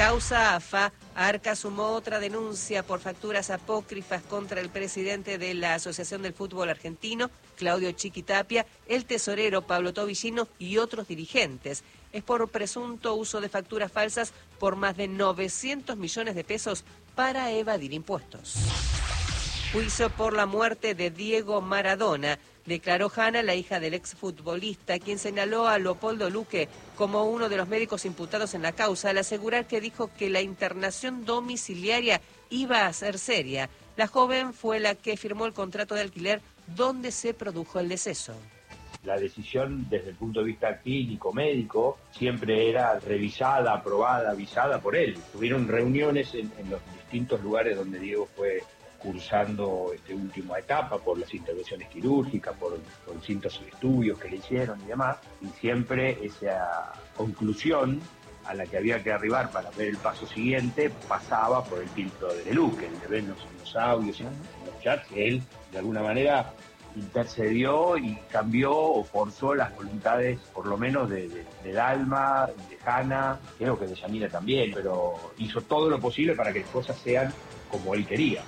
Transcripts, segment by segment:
Causa AFA. Arca sumó otra denuncia por facturas apócrifas contra el presidente de la Asociación del Fútbol Argentino, Claudio Chiquitapia, el tesorero Pablo Tobillino y otros dirigentes. Es por presunto uso de facturas falsas por más de 900 millones de pesos para evadir impuestos. Juicio por la muerte de Diego Maradona. Declaró Hanna, la hija del exfutbolista, quien señaló a Leopoldo Luque como uno de los médicos imputados en la causa al asegurar que dijo que la internación domiciliaria iba a ser seria. La joven fue la que firmó el contrato de alquiler donde se produjo el deceso. La decisión desde el punto de vista clínico, médico, siempre era revisada, aprobada, avisada por él. Tuvieron reuniones en los distintos lugares donde Diego fue cursando esta última etapa, por las intervenciones quirúrgicas, por distintos estudios que le hicieron y demás, y siempre esa conclusión a la que había que arribar para ver el paso siguiente pasaba por el filtro de Luque, el de vernos en los audios y en los chats, que él de alguna manera intercedió y cambió o forzó las voluntades, por lo menos de Dalma, de Hanna, creo que de Yanira también, pero hizo todo lo posible para que las cosas sean como él quería.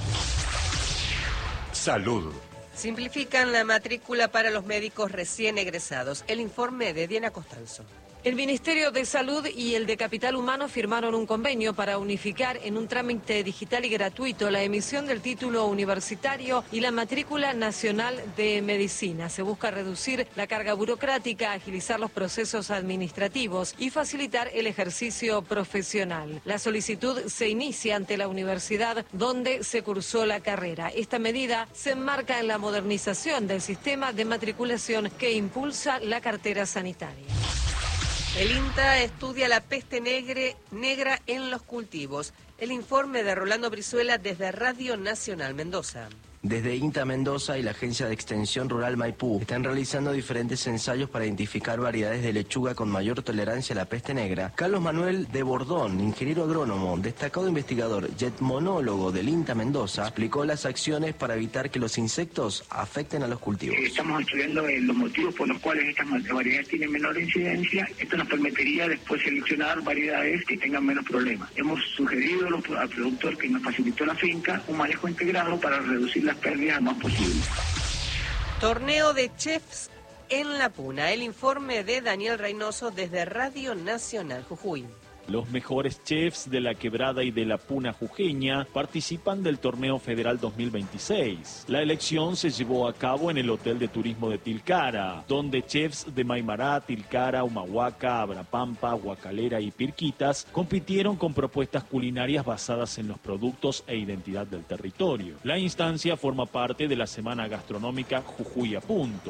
Salud. Simplifican la matrícula para los médicos recién egresados. El informe de Diana Costanzo. El Ministerio de Salud y el de Capital Humano firmaron un convenio para unificar en un trámite digital y gratuito la emisión del título universitario y la matrícula nacional de medicina. Se busca reducir la carga burocrática, agilizar los procesos administrativos y facilitar el ejercicio profesional. La solicitud se inicia ante la universidad donde se cursó la carrera. Esta medida se enmarca en la modernización del sistema de matriculación que impulsa la cartera sanitaria. El INTA estudia la peste negra en los cultivos. El informe de Rolando Brizuela desde Radio Nacional Mendoza. Desde INTA Mendoza y la Agencia de Extensión Rural Maipú están realizando diferentes ensayos para identificar variedades de lechuga con mayor tolerancia a la peste negra. Carlos Manuel de Bordón, ingeniero agrónomo, destacado investigador y etmonólogo del INTA Mendoza, explicó las acciones para evitar que los insectos afecten a los cultivos. Estamos estudiando los motivos por los cuales estas variedades tienen menor incidencia. Esto nos permitiría después seleccionar variedades que tengan menos problemas. Hemos sugerido al productor que nos facilitó la finca un manejo integrado para reducir las pérdidas más posible. Torneo de chefs en La Puna. El informe de Daniel Reynoso desde Radio Nacional Jujuy. Los mejores chefs de la Quebrada y de la Puna jujeña participan del Torneo Federal 2026. La elección se llevó a cabo en el Hotel de Turismo de Tilcara, donde chefs de Maimará, Tilcara, Humahuaca, Abrapampa, Huacalera y Pirquitas compitieron con propuestas culinarias basadas en los productos e identidad del territorio. La instancia forma parte de la Semana Gastronómica Jujuy a Punto.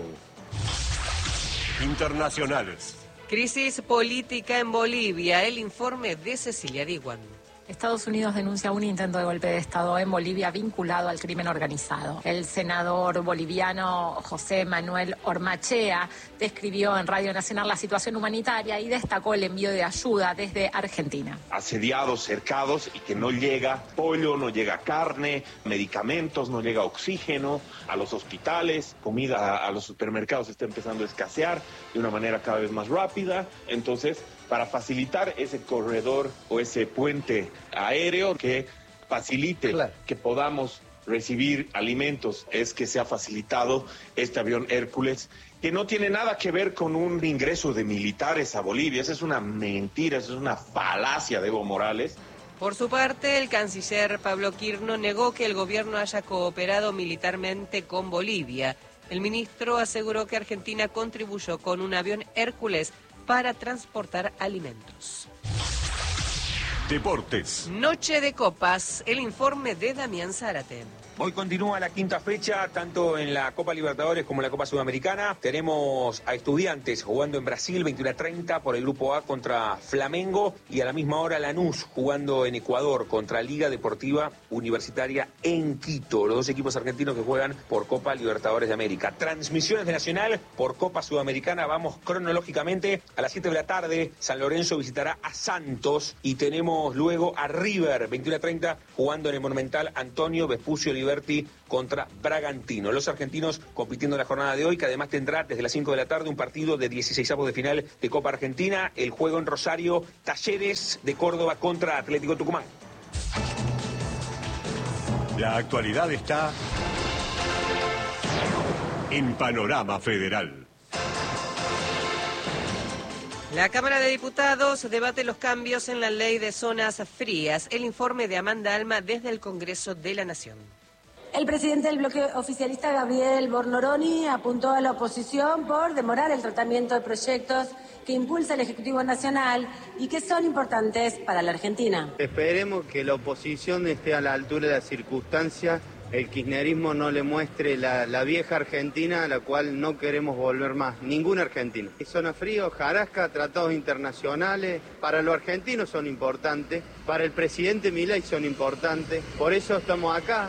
Internacionales. Crisis política en Bolivia. El informe de Cecilia Diguan. Estados Unidos denuncia un intento de golpe de Estado en Bolivia vinculado al crimen organizado. El senador boliviano José Manuel Ormachea describió en Radio Nacional la situación humanitaria y destacó el envío de ayuda desde Argentina. Asediados, cercados y que no llega pollo, no llega carne, medicamentos, no llega oxígeno a los hospitales, comida a los supermercados está empezando a escasear de una manera cada vez más rápida. Entonces, para facilitar ese corredor o ese puente aéreo que facilite que podamos recibir alimentos, es que se ha facilitado este avión Hércules, que no tiene nada que ver con un ingreso de militares a Bolivia. Esa es una mentira, esa es una falacia de Evo Morales. Por su parte, el canciller Pablo Quirno negó que el gobierno haya cooperado militarmente con Bolivia. El ministro aseguró que Argentina contribuyó con un avión Hércules para transportar alimentos. Deportes. Noche de copas. El informe de Damián Zárate. Hoy continúa la quinta fecha, tanto en la Copa Libertadores como en la Copa Sudamericana. Tenemos a Estudiantes jugando en Brasil, 21:30 por el Grupo A contra Flamengo. Y a la misma hora Lanús jugando en Ecuador contra Liga Deportiva Universitaria en Quito. Los dos equipos argentinos que juegan por Copa Libertadores de América. Transmisiones de Nacional por Copa Sudamericana. Vamos cronológicamente a las 7 de la tarde. San Lorenzo visitará a Santos. Y tenemos luego a River, 21:30 jugando en el Monumental Antonio Vespucio Olivera Liberty contra Bragantino. Los argentinos compitiendo en la jornada de hoy, que además tendrá desde las 5 de la tarde un partido de 16avos de final de Copa Argentina. El juego en Rosario, Talleres de Córdoba contra Atlético Tucumán. La actualidad está en Panorama Federal. La Cámara de Diputados debate los cambios en la ley de zonas frías. El informe de Amanda Alma desde el Congreso de la Nación. El presidente del bloque oficialista, Gabriel Bornoroni, apuntó a la oposición por demorar el tratamiento de proyectos que impulsa el Ejecutivo Nacional y que son importantes para la Argentina. Esperemos que la oposición esté a la altura de las circunstancias, el kirchnerismo no le muestre la vieja Argentina a la cual no queremos volver más, ninguna Argentina. Zona fría, hojarasca, tratados internacionales, para los argentinos son importantes, para el presidente Milei son importantes, por eso estamos acá.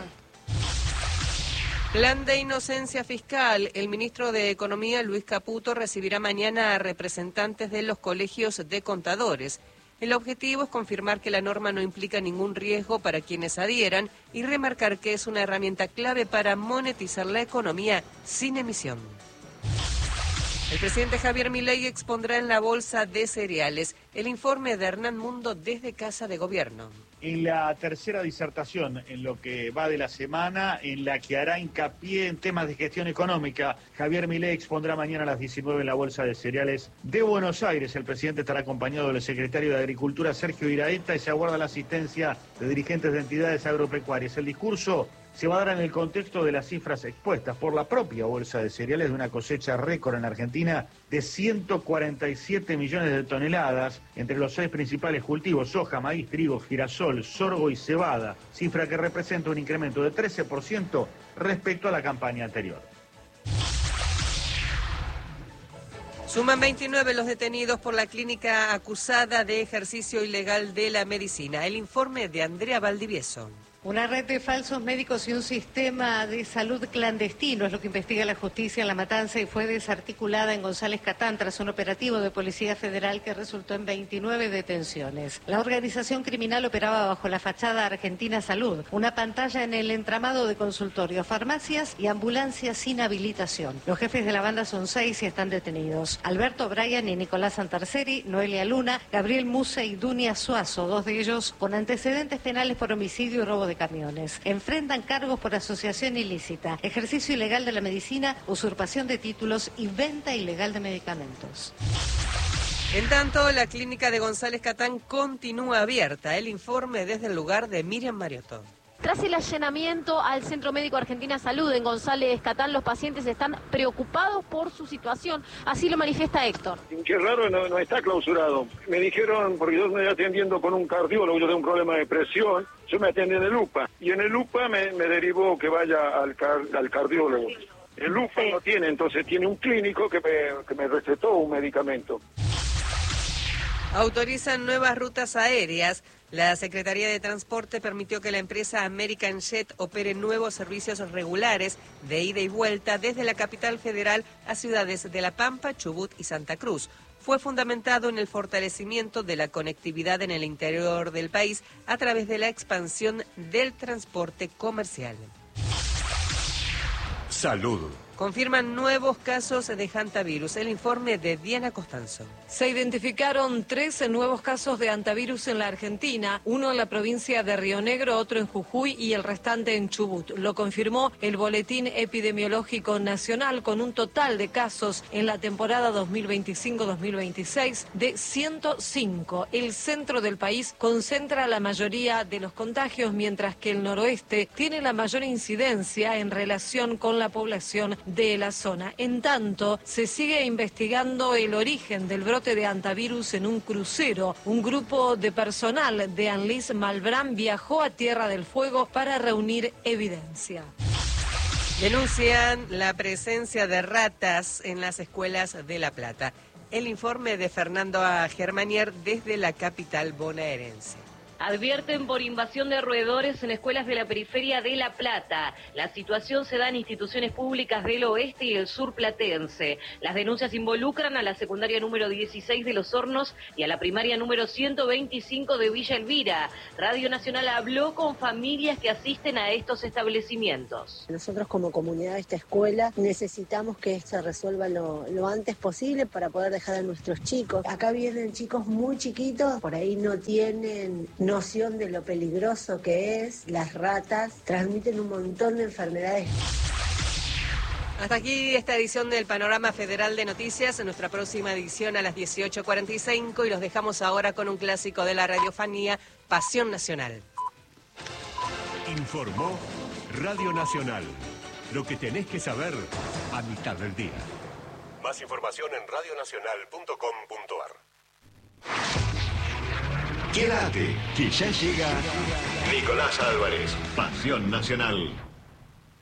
Plan de inocencia fiscal. El ministro de Economía, Luis Caputo, recibirá mañana a representantes de los colegios de contadores. El objetivo es confirmar que la norma no implica ningún riesgo para quienes adhieran y remarcar que es una herramienta clave para monetizar la economía sin emisión. El presidente Javier Milei expondrá en la Bolsa de Cereales. El informe de Hernán Mundo desde Casa de Gobierno. En la tercera disertación, en lo que va de la semana, en la que hará hincapié en temas de gestión económica, Javier Milei expondrá mañana a las 19 en la Bolsa de Cereales de Buenos Aires. El presidente estará acompañado del secretario de Agricultura, Sergio Iraeta, y se aguarda la asistencia de dirigentes de entidades agropecuarias. El discurso se va a dar en el contexto de las cifras expuestas por la propia Bolsa de Cereales de una cosecha récord en Argentina de 147 millones de toneladas entre los 6 principales cultivos: soja, maíz, trigo, girasol, sorgo y cebada, cifra que representa un incremento de 13% respecto a la campaña anterior. Suman 29 los detenidos por la clínica acusada de ejercicio ilegal de la medicina. El informe de Andrea Valdivieso. Una red de falsos médicos y un sistema de salud clandestino es lo que investiga la justicia en La Matanza y fue desarticulada en González Catán tras un operativo de Policía Federal que resultó en 29 detenciones. La organización criminal operaba bajo la fachada Argentina Salud, una pantalla en el entramado de consultorios, farmacias y ambulancias sin habilitación. Los jefes de la banda son 6 y están detenidos: Alberto Bryan y Nicolás Santarceri, Noelia Luna, Gabriel Muse y Dunia Suazo, 2 de ellos con antecedentes penales por homicidio y robo de camiones. Enfrentan cargos por asociación ilícita, ejercicio ilegal de la medicina, usurpación de títulos y venta ilegal de medicamentos. En tanto, la clínica de González Catán continúa abierta. El informe desde el lugar de Miriam Mariotto. Tras el allanamiento al Centro Médico Argentina Salud en González Catán, los pacientes están preocupados por su situación. Así lo manifiesta Héctor. Qué raro, no está clausurado. Me dijeron, porque yo me estoy atendiendo con un cardiólogo, yo tengo un problema de presión, yo me atendí en el UPA. Y en el UPA me derivó que vaya al cardiólogo. El UPA no tiene, entonces tiene un clínico que me recetó un medicamento. Autorizan nuevas rutas aéreas. La Secretaría de Transporte permitió que la empresa American Jet opere nuevos servicios regulares de ida y vuelta desde la capital federal a ciudades de La Pampa, Chubut y Santa Cruz. Fue fundamentado en el fortalecimiento de la conectividad en el interior del país a través de la expansión del transporte comercial. Salud. Confirman nuevos casos de hantavirus. El informe de Diana Costanzo. Se identificaron 13 nuevos casos de hantavirus en la Argentina, uno en la provincia de Río Negro, otro en Jujuy y el restante en Chubut. Lo confirmó el Boletín Epidemiológico Nacional, con un total de casos en la temporada 2025-2026 de 105. El centro del país concentra la mayoría de los contagios, mientras que el noroeste tiene la mayor incidencia en relación con la población de la zona. En tanto, se sigue investigando el origen del brote de hantavirus en un crucero. Un grupo de personal de Anlis Malbrán viajó a Tierra del Fuego para reunir evidencia. Denuncian la presencia de ratas en las escuelas de La Plata. El informe de Fernando Germanier desde la capital bonaerense. Advierten por invasión de roedores en escuelas de la periferia de La Plata. La situación se da en instituciones públicas del oeste y el sur platense. Las denuncias involucran a la secundaria número 16 de Los Hornos y a la primaria número 125 de Villa Elvira. Radio Nacional habló con familias que asisten a estos establecimientos. Nosotros como comunidad de esta escuela necesitamos que se resuelva lo antes posible para poder dejar a nuestros chicos. Acá vienen chicos muy chiquitos, por ahí no tienen noción de lo peligroso que es. Las ratas transmiten un montón de enfermedades. Hasta aquí esta edición del Panorama Federal de Noticias. En nuestra próxima edición a las 18:45 y los dejamos ahora con un clásico de la radiofonía, Pasión Nacional. Informó Radio Nacional. Lo que tenés que saber a mitad del día. Más información en radionacional.com.ar. Quédate, que ya llega Nicolás Álvarez, Pasión Nacional.